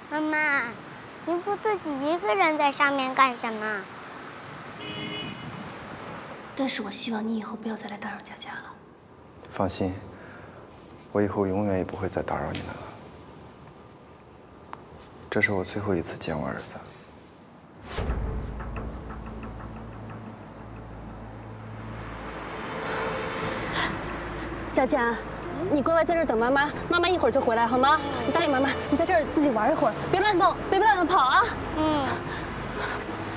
妈妈，你不自己一个人在上面干什么？ 但是我希望你以后不要再来打扰佳佳了。 放心，我以后永远也不会再打扰你们了。这是我最后一次见我儿子。 佳佳，你乖乖在这儿等妈妈，妈妈一会儿就回来，好吗？你答应妈妈，你在这儿自己玩一会儿，别乱动，别乱跑啊！ 嗯。